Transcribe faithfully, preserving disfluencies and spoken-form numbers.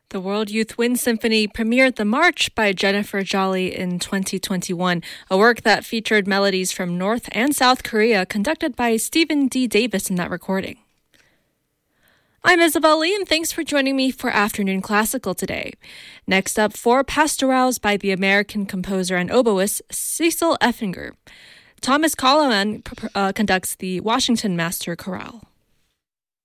The World Youth Wind Symphony premiered The March by Jennifer Jolly in twenty twenty-one, a work that featured melodies from North and South Korea conducted by Stephen D. Davis in that recording. I'm Isabel Lee, and thanks for joining me for Afternoon Classical today. Next up, four pastorals by the American composer and oboist Cecil Effinger. Thomas Coleman uh, conducts the Washington Master Chorale.